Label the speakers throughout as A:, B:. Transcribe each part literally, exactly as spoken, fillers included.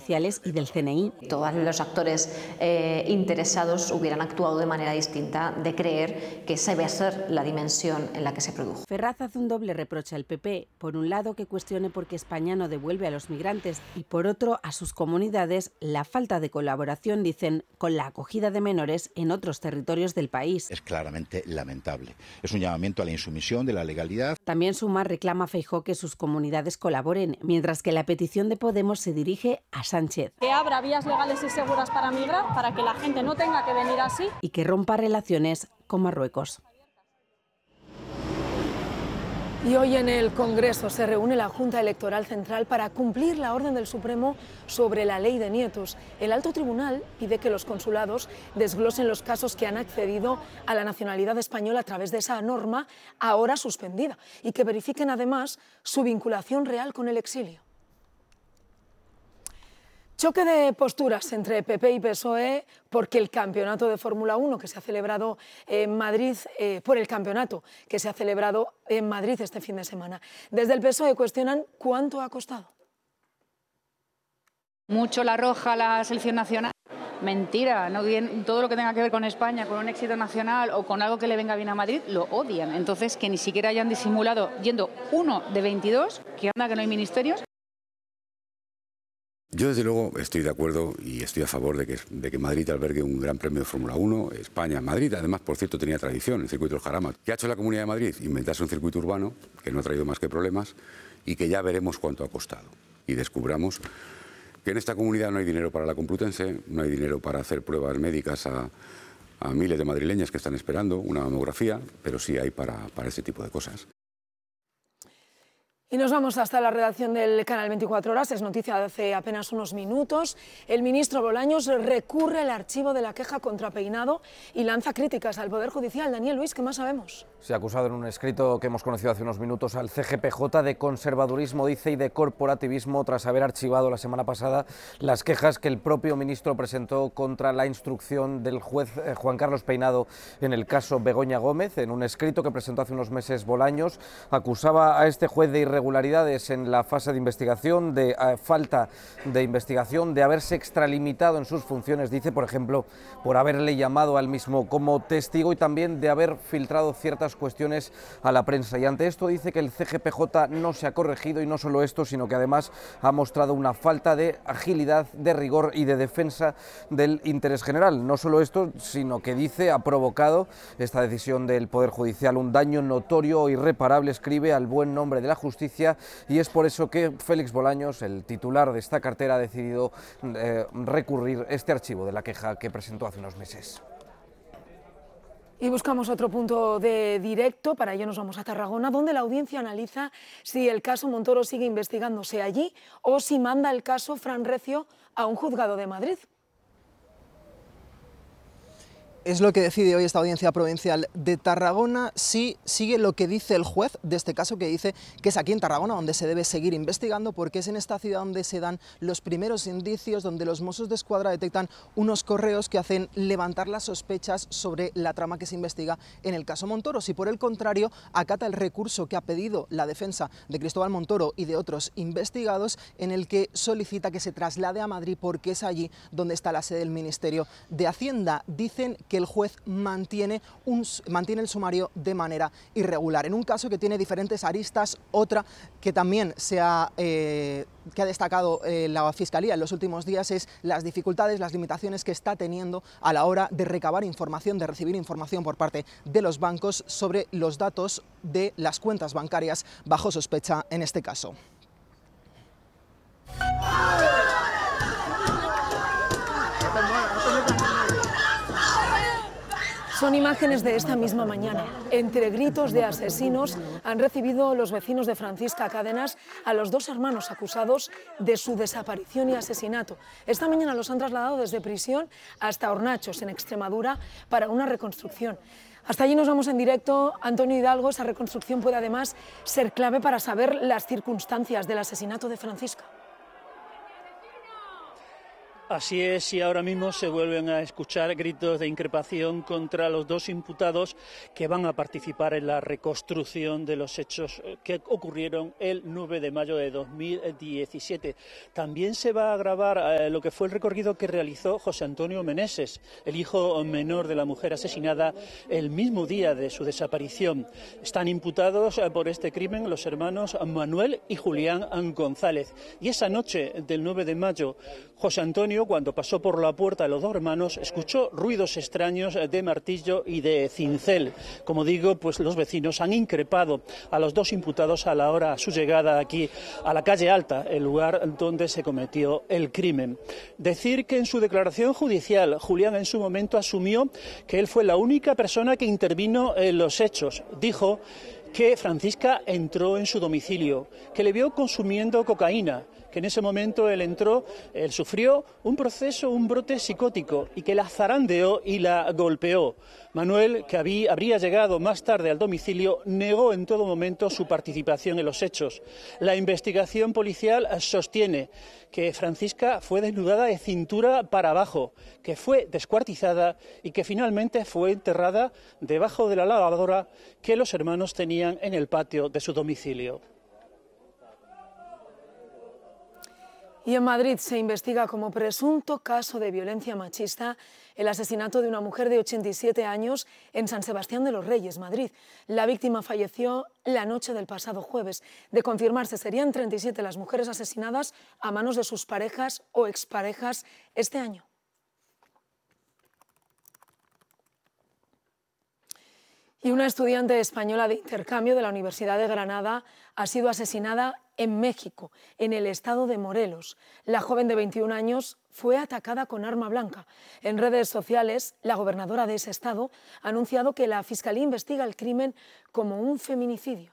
A: policiales y del C N I.
B: Todos los actores eh, interesados hubieran actuado de manera distinta, de creer que esa iba a ser la dimensión en la que se produjo.
A: Ferraz hace un doble reproche al P P. Por un lado, que cuestione por qué España no devuelve a los migrantes y por otro, a sus comunidades, la falta de colaboración, dicen, con la acogida de menores en otros territorios del país.
C: Es claramente lamentable. Es un llamamiento a la insumisión de la legalidad.
A: También Sumar reclama a Feijóo que sus comunidades colaboren, mientras que la petición de Podemos se dirige a Sánchez.
D: Que abra vías legales y seguras para migrar, para que la gente no tenga que venir así.
A: Y que rompa relaciones con Marruecos.
E: Y hoy en el Congreso se reúne la Junta Electoral Central para cumplir la orden del Supremo sobre la ley de nietos. El alto tribunal pide que los consulados desglosen los casos que han accedido a la nacionalidad española a través de esa norma ahora suspendida y que verifiquen además su vinculación real con el exilio. Choque de posturas entre P P y P S O E porque el campeonato de Fórmula uno que se ha celebrado en Madrid, eh, por el campeonato que se ha celebrado en Madrid este fin de semana. Desde el P S O E cuestionan cuánto ha costado.
F: Mucho la roja la selección nacional. Mentira, no bien, todo lo que tenga que ver con España, con un éxito nacional o con algo que le venga bien a Madrid, lo odian. Entonces, que ni siquiera hayan disimulado yendo uno de veintidós, que anda que no hay ministerios.
G: Yo, desde luego, estoy de acuerdo y estoy a favor de que, de que Madrid albergue un gran premio de Fórmula uno. España, Madrid, además, por cierto, tenía tradición, el circuito del Jarama. ¿Qué ha hecho la Comunidad de Madrid? Inventarse un circuito urbano que no ha traído más que problemas y que ya veremos cuánto ha costado. Y descubramos que en esta comunidad no hay dinero para la Complutense, no hay dinero para hacer pruebas médicas a, a miles de madrileñas que están esperando una mamografía, pero sí hay para, para este tipo de cosas.
E: Y nos vamos hasta la redacción del Canal veinticuatro horas, es noticia de hace apenas unos minutos. El ministro Bolaños recurre al archivo de la queja contra Peinado y lanza críticas al Poder Judicial. Daniel Luis, ¿qué más sabemos?
H: Se ha acusado en un escrito que hemos conocido hace unos minutos al C G P J de conservadurismo, dice, y de corporativismo tras haber archivado la semana pasada las quejas que el propio ministro presentó contra la instrucción del juez Juan Carlos Peinado en el caso Begoña Gómez. En un escrito que presentó hace unos meses Bolaños, acusaba a este juez de irregularidad irregularidades en la fase de investigación, de eh, falta de investigación, de haberse extralimitado en sus funciones, dice, por ejemplo, por haberle llamado al mismo como testigo y también de haber filtrado ciertas cuestiones a la prensa. Y ante esto dice que el C G P J no se ha corregido, y no solo esto, sino que además ha mostrado una falta de agilidad, de rigor y de defensa del interés general. No solo esto, sino que dice ha provocado esta decisión del Poder Judicial un daño notorio e irreparable, escribe, al buen nombre de la justicia. Y es por eso que Félix Bolaños, el titular de esta cartera, ha decidido eh, recurrir este archivo de la queja que presentó hace unos meses.
E: Y buscamos otro punto de directo, para ello nos vamos a Tarragona, donde la audiencia analiza si el caso Montoro sigue investigándose allí o si manda el caso Fran Recio a un juzgado de Madrid.
I: Es lo que decide hoy esta audiencia provincial de Tarragona, si sigue lo que dice el juez de este caso, que dice que es aquí en Tarragona donde se debe seguir investigando, porque es en esta ciudad donde se dan los primeros indicios, donde los Mossos de Escuadra detectan unos correos que hacen levantar las sospechas sobre la trama que se investiga en el caso Montoro. Si por el contrario acata el recurso que ha pedido la defensa de Cristóbal Montoro y de otros investigados, en el que solicita que se traslade a Madrid porque es allí donde está la sede del Ministerio de Hacienda. Dicen que el juez mantiene, un, mantiene el sumario de manera irregular. En un caso que tiene diferentes aristas, otra que también se ha, eh, que ha destacado eh, la Fiscalía en los últimos días es las dificultades, las limitaciones que está teniendo a la hora de recabar información, de recibir información por parte de los bancos sobre los datos de las cuentas bancarias bajo sospecha en este caso.
E: Son imágenes de esta misma mañana. Entre gritos de asesinos han recibido los vecinos de Francisca Cadenas a los dos hermanos acusados de su desaparición y asesinato. Esta mañana los han trasladado desde prisión hasta Hornachos, en Extremadura, para una reconstrucción. Hasta allí nos vamos en directo. Antonio Hidalgo, esa reconstrucción puede además ser clave para saber las circunstancias del asesinato de Francisca.
J: Así es, y ahora mismo se vuelven a escuchar gritos de increpación contra los dos imputados que van a participar en la reconstrucción de los hechos que ocurrieron el nueve de mayo de dos mil diecisiete. También se va a grabar eh, lo que fue el recorrido que realizó José Antonio Meneses, el hijo menor de la mujer asesinada el mismo día de su desaparición. Están imputados eh, por este crimen los hermanos Manuel y Julián González. Y esa noche del nueve de mayo, José Antonio, cuando pasó por la puerta de los dos hermanos, escuchó ruidos extraños de martillo y de cincel. Como digo, pues los vecinos han increpado a los dos imputados a la hora de su llegada aquí a la calle Alta, el lugar donde se cometió el crimen. Decir que en su declaración judicial, Julián en su momento asumió que él fue la única persona que intervino en los hechos. Dijo que Francisca entró en su domicilio, que le vio consumiendo cocaína, que en ese momento él entró, él sufrió un proceso, un brote psicótico y que la zarandeó y la golpeó. Manuel, que había, habría llegado más tarde al domicilio, negó en todo momento su participación en los hechos. La investigación policial sostiene que Francisca fue desnudada de cintura para abajo, que fue descuartizada y que finalmente fue enterrada debajo de la lavadora que los hermanos tenían en el patio de su domicilio.
E: Y en Madrid se investiga como presunto caso de violencia machista el asesinato de una mujer de ochenta y siete años en San Sebastián de los Reyes, Madrid. La víctima falleció la noche del pasado jueves. De confirmarse, serían treinta y siete las mujeres asesinadas a manos de sus parejas o exparejas este año. Y una estudiante española de intercambio de la Universidad de Granada ha sido asesinada en México, en el estado de Morelos. La joven de veintiún años fue atacada con arma blanca. En redes sociales, la gobernadora de ese estado ha anunciado que la Fiscalía investiga el crimen como un feminicidio.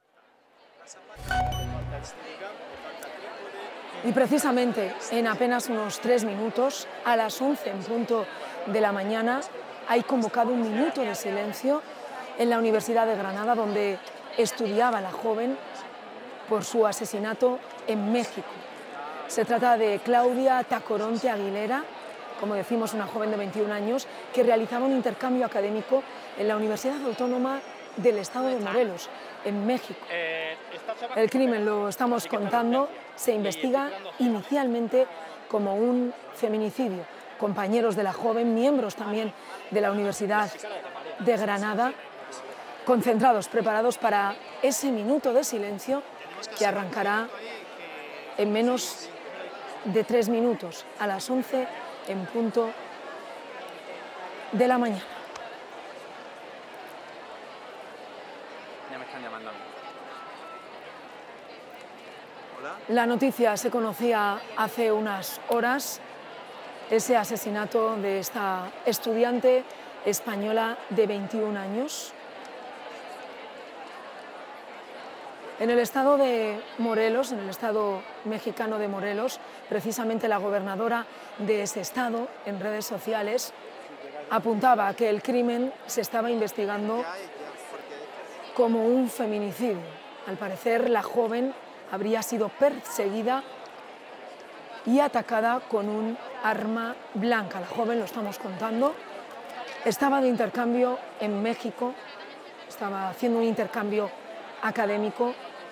E: Y precisamente en apenas unos tres minutos, a las once en punto de la mañana, hay convocado un minuto de silencio en la Universidad de Granada, donde estudiaba la joven por su asesinato en México. Se trata de Claudia Tacoronte Aguilera, como decimos, una joven de veintiún años que realizaba un intercambio académico en la Universidad Autónoma del Estado de Morelos, en México. El crimen, lo estamos contando, se investiga inicialmente como un feminicidio. Compañeros de la joven, miembros también de la Universidad de Granada, concentrados, preparados para ese minuto de silencio que arrancará en menos de tres minutos, a las once en punto de la mañana.
K: Ya me están llamando a mí. Hola.
E: La noticia se conocía hace unas horas, ese asesinato de esta estudiante española de veintiún años. En el estado de Morelos, en el estado mexicano de Morelos, precisamente la gobernadora de ese estado, en redes sociales, apuntaba a que el crimen se estaba investigando como un feminicidio. Al parecer, la joven habría sido perseguida y atacada con un arma blanca. La joven, lo estamos contando, estaba de intercambio en México, estaba haciendo un intercambio académico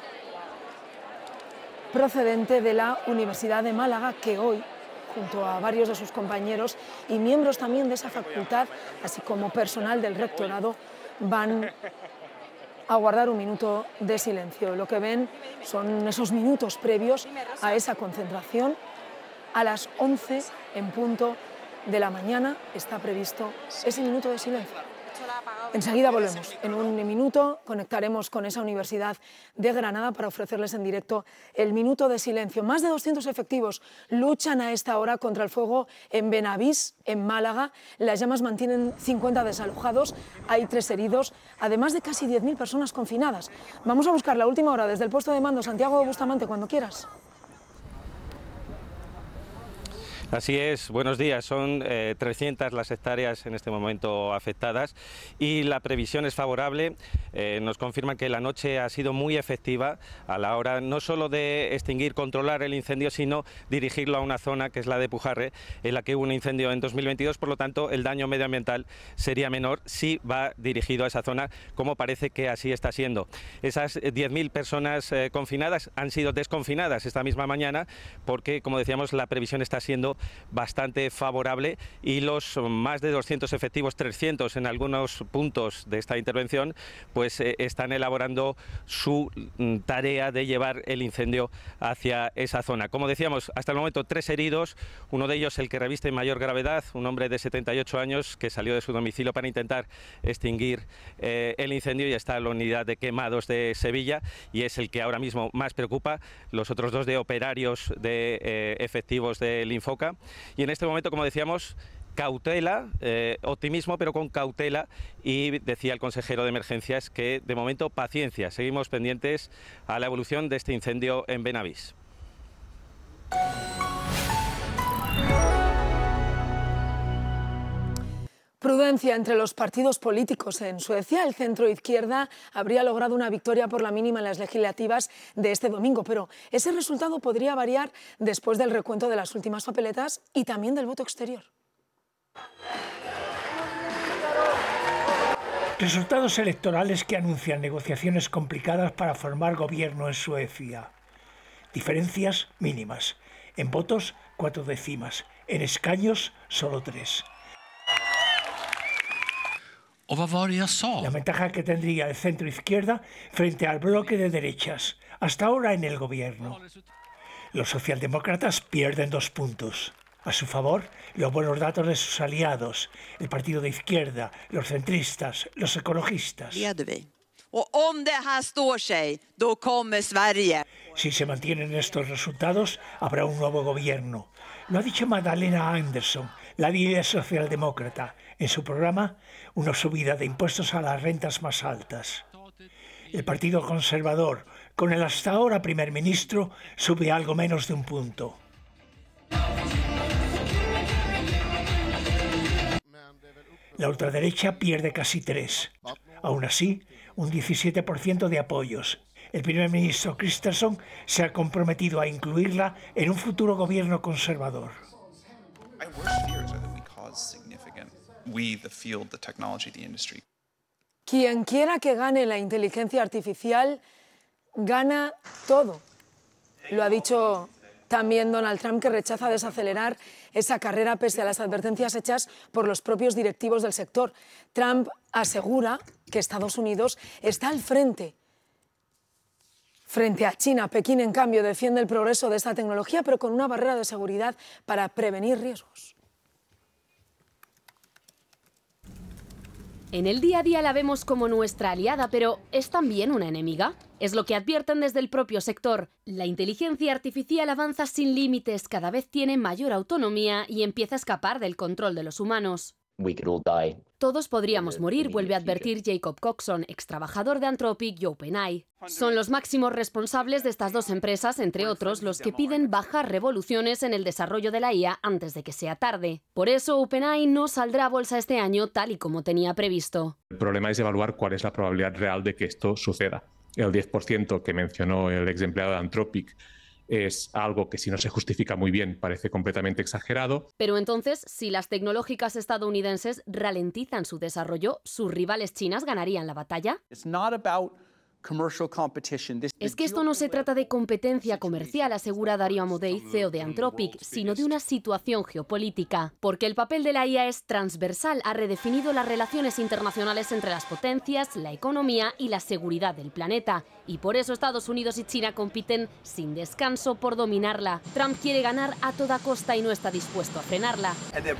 E: procedente de la Universidad de Málaga, que hoy, junto a varios de sus compañeros y miembros también de esa facultad, así como personal del rectorado, van a guardar un minuto de silencio. Lo que ven son esos minutos previos a esa concentración. A las once en punto de la mañana está previsto ese minuto de silencio. Enseguida volvemos. En un minuto conectaremos con esa Universidad de Granada para ofrecerles en directo el minuto de silencio. Más de doscientos efectivos luchan a esta hora contra el fuego en Benavís, en Málaga. Las llamas mantienen cincuenta desalojados, hay tres heridos, además de casi diez mil personas confinadas. Vamos a buscar la última hora desde el puesto de mando. Santiago Bustamante, cuando quieras.
L: Así es, buenos días. Son eh, trescientas las hectáreas en este momento afectadas y la previsión es favorable. Eh, nos confirman que la noche ha sido muy efectiva a la hora no solo de extinguir, controlar el incendio, sino dirigirlo a una zona que es la de Pujarre, en la que hubo un incendio en dos mil veintidós. Por lo tanto, el daño medioambiental sería menor si va dirigido a esa zona, como parece que así está siendo. Esas diez mil personas eh, confinadas han sido desconfinadas esta misma mañana porque, como decíamos, la previsión está siendo bastante favorable y los más de doscientos efectivos, trescientos en algunos puntos de esta intervención, pues eh, están elaborando su mm, tarea de llevar el incendio hacia esa zona. Como decíamos, hasta el momento tres heridos, uno de ellos el que reviste mayor gravedad, un hombre de setenta y ocho años que salió de su domicilio para intentar extinguir eh, el incendio y está en la unidad de quemados de Sevilla y es el que ahora mismo más preocupa. Los otros dos de operarios de eh, efectivos del Infoca. Y en este momento, como decíamos, cautela, eh, optimismo, pero con cautela, y decía el consejero de emergencias que de momento paciencia, seguimos pendientes a la evolución de este incendio en Benavís.
E: Prudencia entre los partidos políticos. En Suecia, el centro izquierda habría logrado una victoria por la mínima en las legislativas de este domingo, pero ese resultado podría variar después del recuento de las últimas papeletas y también del voto exterior.
M: Resultados electorales que anuncian negociaciones complicadas para formar gobierno en Suecia. Diferencias mínimas. En votos, cuatro décimas. En escaños, solo tres. La ventaja que tendría el centro izquierda frente al bloque de derechas, hasta ahora en el gobierno. Los socialdemócratas pierden dos puntos. A su favor, los buenos datos de sus aliados, el partido de izquierda, los centristas, los ecologistas. Si se mantienen estos resultados, habrá un nuevo gobierno. Lo ha dicho Magdalena Andersson, la líder socialdemócrata, en su programa una subida de impuestos a las rentas más altas. El Partido Conservador, con el hasta ahora primer ministro, sube algo menos de un punto. La ultraderecha pierde casi tres. Aún así, un diecisiete por ciento de apoyos. El primer ministro Kristersson se ha comprometido a incluirla en un futuro gobierno conservador.
E: Quien quiera que gane la inteligencia artificial, gana todo. Lo ha dicho también Donald Trump, que rechaza desacelerar esa carrera pese a las advertencias hechas por los propios directivos del sector. Trump asegura que Estados Unidos está al frente. Frente a China, Pekín, en cambio, defiende el progreso de esta tecnología, pero con una barrera de seguridad para prevenir riesgos.
N: En el día a día la vemos como nuestra aliada, pero ¿es también una enemiga? Es lo que advierten desde el propio sector. La inteligencia artificial avanza sin límites, cada vez tiene mayor autonomía y empieza a escapar del control de los humanos. Todos podríamos morir, vuelve a advertir Jacob Coxon, ex trabajador de Anthropic y OpenAI. Son los máximos responsables de estas dos empresas, entre otros, los que piden bajar revoluciones en el desarrollo de la I A antes de que sea tarde. Por eso OpenAI no saldrá a bolsa este año tal y como tenía previsto.
O: El problema es evaluar cuál es la probabilidad real de que esto suceda. El diez por ciento que mencionó el ex empleado de Anthropic es algo que, si no se justifica muy bien, parece completamente exagerado.
N: Pero entonces, si las tecnológicas estadounidenses ralentizan su desarrollo, ¿sus rivales chinas ganarían la batalla? Es que esto no se trata de competencia comercial, asegura Darío Amodei, C E O de Anthropic, sino de una situación geopolítica. Porque el papel de la I A es transversal, ha redefinido las relaciones internacionales entre las potencias, la economía y la seguridad del planeta. Y por eso Estados Unidos y China compiten sin descanso por dominarla. Trump quiere ganar a toda costa y no está dispuesto a frenarla.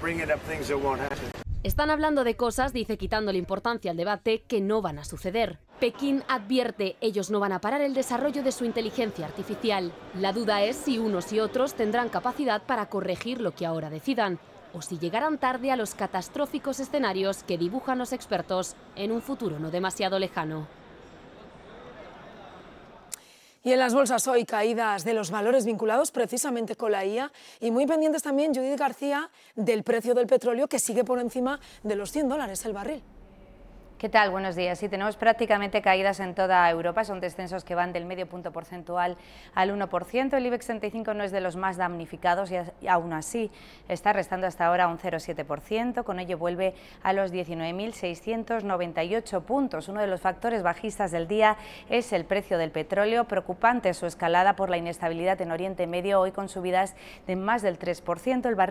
N: Están hablando de cosas, dice, quitándole importancia al debate, que no van a suceder. Pekín advierte, ellos no van a parar el desarrollo de su inteligencia artificial. La duda es si unos y otros tendrán capacidad para corregir lo que ahora decidan, o si llegarán tarde a los catastróficos escenarios que dibujan los expertos en un futuro no demasiado lejano.
E: Y en las bolsas hoy caídas de los valores vinculados precisamente con la I A y muy pendientes también, Judith García, del precio del petróleo que sigue por encima de los cien dólares el barril.
P: ¿Qué tal? Buenos días. Sí, tenemos prácticamente caídas en toda Europa, son descensos que van del medio punto porcentual al uno por ciento. El IBEX treinta y cinco no es de los más damnificados y aún así está restando hasta ahora un cero coma siete por ciento, con ello vuelve a los diecinueve mil seiscientos noventa y ocho puntos. Uno de los factores bajistas del día es el precio del petróleo, preocupante su escalada por la inestabilidad en Oriente Medio, hoy con subidas de más del tres por ciento. El barril